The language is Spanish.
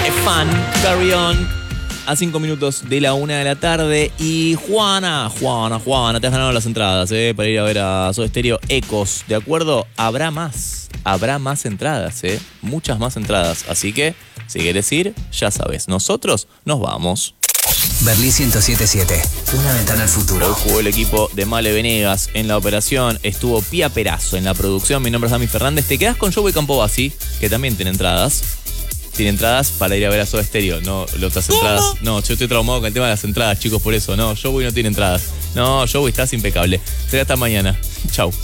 Fan, Carry On, a 5 minutos de la 1 de la tarde. Y Juana, te has ganado las entradas para ir a ver a Soda Stereo Ecos, ¿de acuerdo? Habrá más entradas, muchas más entradas. Así que, si quieres ir, ya sabes, nosotros nos vamos. Berlín 107.7, una ventana al futuro. Hoy jugó el equipo de Male Venegas en la operación, estuvo Pía Perazo en la producción. Mi nombre es Dami Fernández. Te quedás con Joey Campobasi, que también tiene entradas. Tiene entradas para ir a ver a Soda Stereo. No, las otras entradas. No, yo estoy traumado con el tema de las entradas, chicos, por eso. No, Joey no tiene entradas. No, Joey, estás impecable. Será hasta mañana. Chau.